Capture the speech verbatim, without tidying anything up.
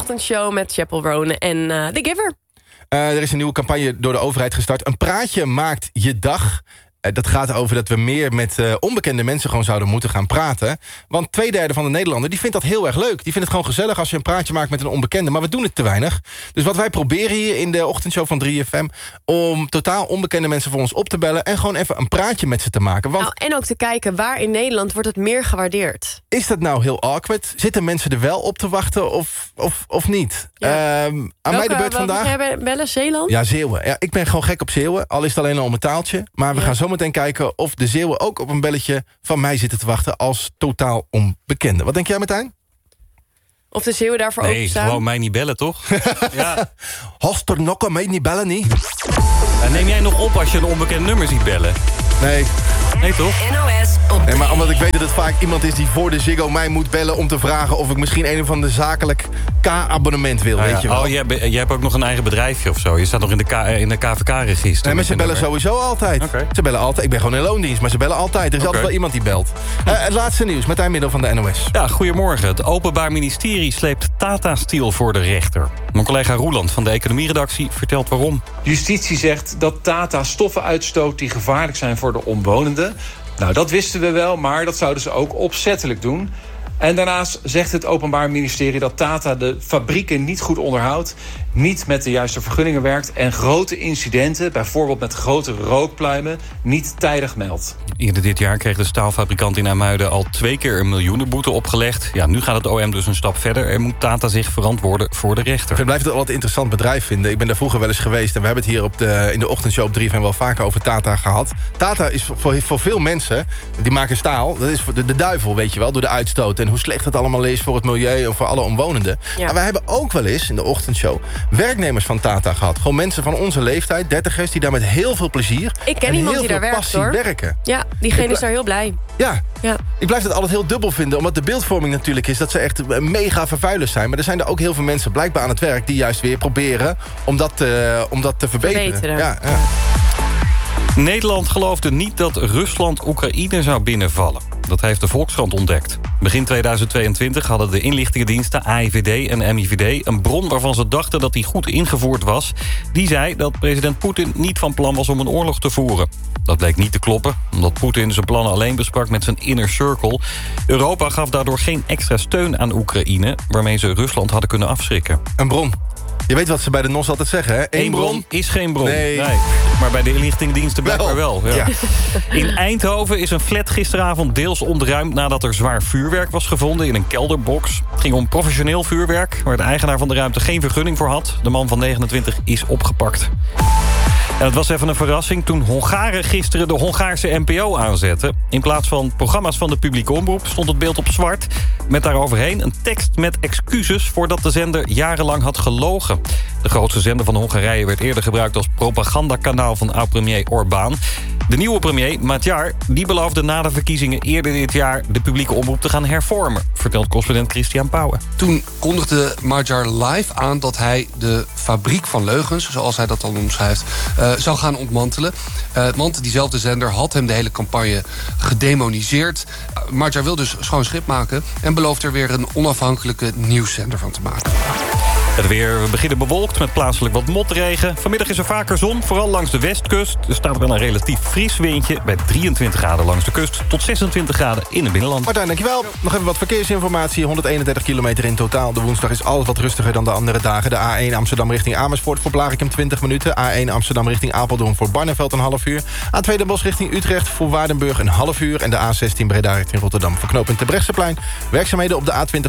ochtendshow met Chappell Roan en uh, The Giver. Uh, er is een nieuwe campagne door de overheid gestart. Een praatje maakt je dag. Uh, dat gaat over dat we meer met uh, onbekende mensen gewoon zouden moeten gaan praten. Want twee derde van de Nederlander die vindt dat heel erg leuk. Die vindt het gewoon gezellig als je een praatje maakt met een onbekende. Maar we doen het te weinig. Dus wat wij proberen hier in de ochtendshow van drie F M... om totaal onbekende mensen voor ons op te bellen... en gewoon even een praatje met ze te maken. Want nou, en ook te kijken waar in Nederland wordt het meer gewaardeerd. Is dat nou heel awkward? Zitten mensen er wel op te wachten of, of, of niet? Ja. Um, aan mij de beurt vandaag. Welke jij bellen? Zeeland? Ja, Zeeuwen. Ja, ik ben gewoon gek op Zeeuwen. Al is het alleen al om een taaltje. Maar we ja. gaan zo meteen kijken of de Zeeuwen ook op een belletje van mij zitten te wachten als totaal onbekende. Wat denk jij, Martijn? Of de Zeeuwen daarvoor nee, openstaan? Nee, gewoon mij niet bellen, toch? ja. Hoster nokken, mij niet bellen, niet? En neem jij nog op als je een onbekend nummer ziet bellen? Nee. Nee, toch? N O S op nee, maar omdat ik weet dat het vaak iemand is die voor de Ziggo mij moet bellen... om te vragen of ik misschien een of ander zakelijk K-abonnement wil, ah, weet ja. je wel. Oh, jij, jij hebt ook nog een eigen bedrijfje of zo? Je staat nog in de, K, in de K V K-register? Nee, maar ze bellen nummer. sowieso altijd. Okay. Ze bellen altijd. Ik ben gewoon in loondienst, maar ze bellen altijd. Er is okay. altijd wel iemand die belt. Uh, het laatste nieuws, Martijn Middel van de N O S. Ja, goedemorgen. Het Openbaar Ministerie sleept Tata Steel voor de rechter. Mijn collega Roeland van de economieredactie vertelt waarom. Justitie zegt dat Tata stoffen uitstoot die gevaarlijk zijn voor de omwonenden. Nou, dat wisten we wel, maar dat zouden ze ook opzettelijk doen. En daarnaast zegt het Openbaar Ministerie dat Tata de fabrieken niet goed onderhoudt, niet met de juiste vergunningen werkt en grote incidenten, bijvoorbeeld met grote rookpluimen, niet tijdig meldt. Eerder dit jaar kreeg de staalfabrikant in IJmuiden al twee keer een miljoenenboete opgelegd. Ja, nu gaat het O M dus een stap verder en moet Tata zich verantwoorden voor de rechter. Ik blijf het altijd een interessant bedrijf vinden. Ik ben daar vroeger wel eens geweest en we hebben het hier op de, in de ochtendshow op drie F M wel vaker over Tata gehad. Tata is voor, voor veel mensen, die maken staal, dat is voor de, de duivel, weet je wel, door de uitstoot. En hoe slecht het allemaal is voor het milieu en voor alle omwonenden. Ja. Maar wij hebben ook wel eens in de ochtendshow werknemers van Tata gehad. Gewoon mensen van onze leeftijd, dertigers, die daar met heel veel plezier ik ken en iemand heel die veel daar passie werkt, hoor. werken. Ja, diegene is daar heel blij. Ja. ja, ik blijf het altijd heel dubbel vinden, omdat de beeldvorming natuurlijk is dat ze echt mega vervuilers zijn. Maar er zijn er ook heel veel mensen blijkbaar aan het werk die juist weer proberen om dat, uh, om dat te verbeteren. verbeteren. Ja, ja. Nederland geloofde niet dat Rusland Oekraïne zou binnenvallen. Dat heeft de Volkskrant ontdekt. Begin tweeduizend tweeëntwintig hadden de inlichtingendiensten A I V D en M I V D... een bron waarvan ze dachten dat die goed ingevoerd was. Die zei dat president Poetin niet van plan was om een oorlog te voeren. Dat bleek niet te kloppen, omdat Poetin zijn plannen alleen besprak met zijn inner circle. Europa gaf daardoor geen extra steun aan Oekraïne, waarmee ze Rusland hadden kunnen afschrikken. Een bron. Je weet wat ze bij de N O S altijd zeggen, hè? Eén Eén bron, bron is geen bron. Nee. nee. Maar bij de inlichtingendiensten blijkbaar wel. wel ja. Ja. In Eindhoven is een flat gisteravond deels ontruimd nadat er zwaar vuurwerk was gevonden in een kelderbox. Het ging om professioneel vuurwerk, waar de eigenaar van de ruimte geen vergunning voor had. De man van negenentwintig is opgepakt. En het was even een verrassing toen Hongaren gisteren de Hongaarse N P O aanzetten. In plaats van programma's van de publieke omroep stond het beeld op zwart. Met daaroverheen een tekst met excuses voordat de zender jarenlang had gelogen. De grootste zender van Hongarije werd eerder gebruikt als propagandakanaal van oud-premier Orbán. De nieuwe premier, Magyar, die beloofde na de verkiezingen eerder dit jaar de publieke omroep te gaan hervormen, vertelt correspondent Christian Pauwen. Toen kondigde Magyar live aan dat hij de fabriek van leugens, zoals hij dat dan omschrijft, uh, zou gaan ontmantelen. Uh, want diezelfde zender had hem de hele campagne gedemoniseerd. Uh, Magyar wil dus schoon schip maken en belooft er weer een onafhankelijke nieuwszender van te maken. Het weer, we beginnen bewolkt met plaatselijk wat motregen. Vanmiddag is er vaker zon, vooral langs de westkust. Er staat wel een relatief fris windje bij drieëntwintig graden langs de kust tot zesentwintig graden in het binnenland. Martijn, dankjewel. Nog even wat verkeersinformatie. honderdeenendertig kilometer in totaal. De woensdag is alles wat rustiger dan de andere dagen. De A één Amsterdam richting Amersfoort voor Blarikum twintig minuten. A één Amsterdam richting Apeldoorn voor Barneveld een half uur. A twee Den Bosch richting Utrecht voor Waardenburg een half uur. En de A zestien Breda richting Rotterdam voor knooppunt Terbrechtseplein. Werkzaamheden op de A twintig